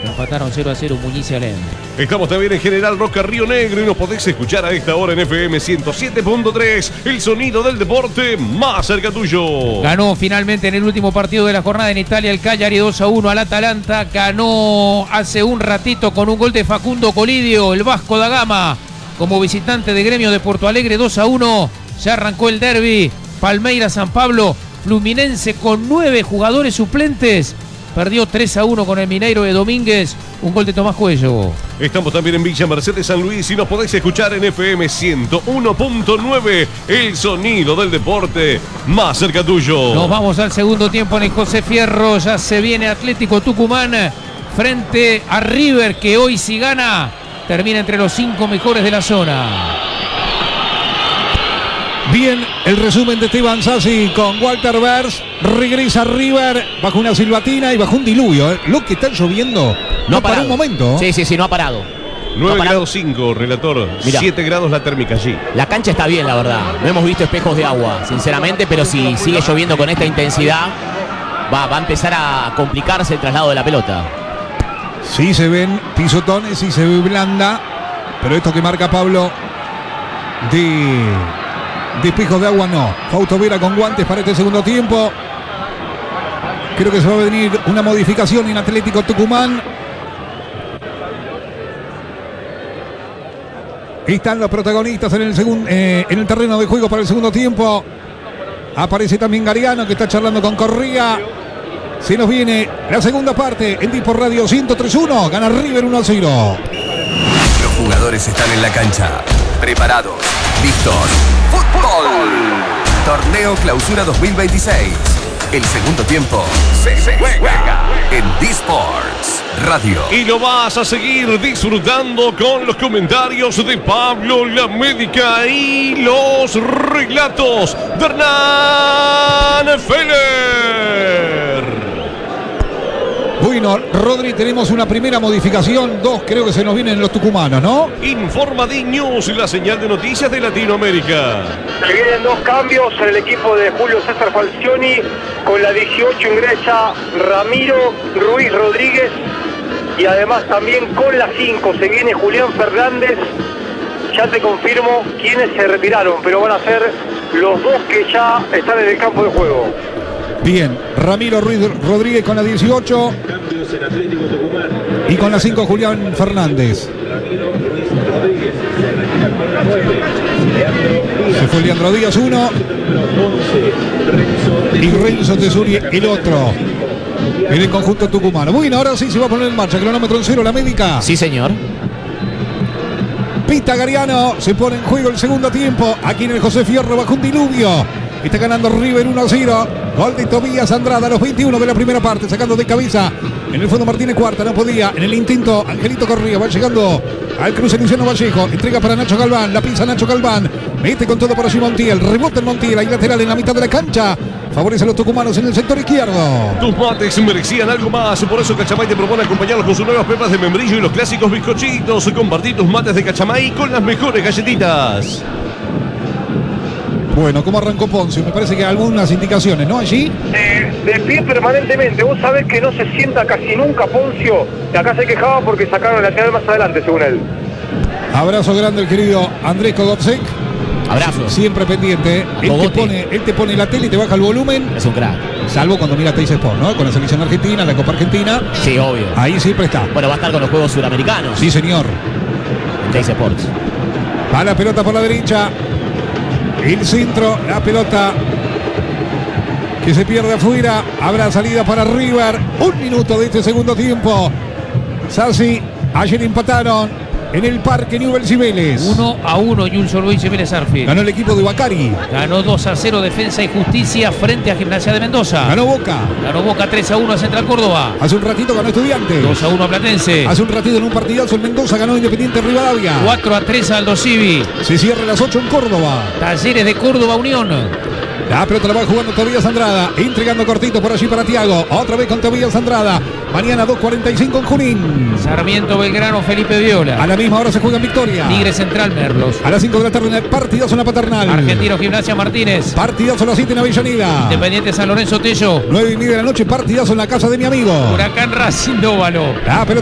Empataron 0-0 Muñiz y Alem. Estamos también en General Roca, Río Negro, y nos podés escuchar a esta hora en FM 107.3, el sonido del deporte más cerca tuyo. Ganó finalmente en el último partido de la jornada en Italia el Cagliari 2-1 al Atalanta. Ganó hace un ratito con un gol de Facundo Colidio, el Vasco da Gama, como visitante de Gremio de Porto Alegre. 2-1. Ya arrancó el derbi. Palmeiras-San Pablo. Fluminense con 9 jugadores suplentes. Perdió 3-1 con el Mineiro de Domínguez. Un gol de Tomás Cuello. Estamos también en Villa Mercedes, San Luis, y nos podéis escuchar en FM 101.9, el sonido del deporte más cerca tuyo. Nos vamos al segundo tiempo en el José Fierro. Ya se viene Atlético Tucumán frente a River, que hoy, si gana, termina entre los 5 mejores de la zona. Bien, el resumen de Esteban Sassi con Walter Vers. Regresa River bajo una silbatina y bajo un diluvio. Lo que está lloviendo no para un momento. Sí, no ha parado. 9 grados 5, relator. Mirá. 7 grados la térmica allí. La cancha está bien, la verdad. No hemos visto espejos de agua, sinceramente, pero si sigue lloviendo con esta intensidad, va a empezar a complicarse el traslado de la pelota. Sí se ven pisotones, sí se ve blanda, pero esto que marca Pablo de espejos de agua no. Fausto Vera con guantes para este segundo tiempo. Creo que se va a venir una modificación en Atlético Tucumán. Están los protagonistas en el terreno de juego para el segundo tiempo. Aparece también Gariano, que está charlando con Correa. Se nos viene la segunda parte en Tipo Radio 103.1. Gana River 1-0. Los jugadores están en la cancha, preparados, listos. ¡Fútbol! Torneo Clausura 2026. El segundo tiempo se juega en D-Sports Radio. Y lo vas a seguir disfrutando con los comentarios de Pablo La Médica y los relatos de Hernán Feller. Bueno, Rodri, tenemos una primera modificación. 2 creo que se nos vienen los tucumanos, ¿no? Informa D-News, la señal de noticias de Latinoamérica. Se vienen 2 cambios en el equipo de Julio César Falcioni. Con la 18 ingresa Ramiro Ruiz Rodríguez. Y además también con la 5 se viene Julián Fernández. Ya te confirmo quiénes se retiraron, pero van a ser los 2 que ya están en el campo de juego. Bien, Ramiro Ruiz Rodríguez con la 18 y con la 5 Julián Fernández. Se fue Leandro Díaz uno y Renzo Tesuri el otro en el conjunto tucumano. Bueno, ahora sí se va a poner en marcha. Cronómetro en 0, La Médica. Sí, señor. Pita Gariano, se pone en juego el segundo tiempo aquí en el José Fierro bajo un diluvio. Está ganando River 1-0. Gol de Tobías Andrada a los 21 de la primera parte, sacando de cabeza. En el fondo Martínez Cuarta, no podía. En el intento, Angelito Correa va llegando al cruce Luciano Vallejo. Entrega para Nacho Galván, la pisa Nacho Galván. Mete con todo para allí Montiel. Rebota en Montiel, ahí lateral en la mitad de la cancha. Favorece a los tucumanos en el sector izquierdo. Tus mates merecían algo más. Por eso Cachamay te propone acompañarlos con sus nuevas pepas de membrillo y los clásicos bizcochitos. Compartí tus mates de Cachamay con las mejores galletitas. Bueno, ¿cómo arrancó Poncio? Me parece que algunas indicaciones, ¿no? Allí. De pie permanentemente. Vos sabés que no se sienta casi nunca Poncio. De acá se quejaba porque sacaron el lateral más adelante, según él. Abrazo grande el querido Andrés Kodopsek. Abrazo. Siempre pendiente. Él te pone la tele y te baja el volumen. Es un crack. Salvo cuando mira Teis Sport, ¿no? Con la selección argentina, la Copa Argentina. Sí, obvio. Ahí siempre está. Bueno, va a estar con los Juegos Suramericanos. Sí, señor. Teis Sports. Va la pelota por la derecha. El centro, la pelota que se pierde afuera. Habrá salida para River. 1 minuto de este segundo tiempo. Sassi, ayer empataron en el Parque Newell's y Vélez. 1-1 Julio Luis y Vélez Arfield. Ganó el equipo de Bacari. Ganó 2-0 Defensa y Justicia frente a Gimnasia de Mendoza. Ganó Boca. Ganó Boca 3-1 a Central Córdoba. Hace un ratito ganó Estudiantes. 2-1 a Platense. Hace un ratito en un partidazo en Mendoza ganó Independiente Rivadavia. 4-3 a Aldo Civi. Se cierra a las 8 en Córdoba. Talleres de Córdoba Unión. La pelota la va jugando Tobías Andrada. Entregando cortito por allí para Thiago. Otra vez con Tobías Andrada. Mañana 2:45 en Junín. Sarmiento Belgrano Felipe Viola. A la misma hora se juega en Victoria. Tigre Central Merlos. A las 5 de la tarde en el partidazo en la Paternal. Argentino Gimnasia Martínez. Partidazo a las 7 en Avellaneda. Independiente San Lorenzo Tello. 9:30 de la noche. Partidazo en la casa de mi amigo. Huracán Racing Dóvalo. La pelota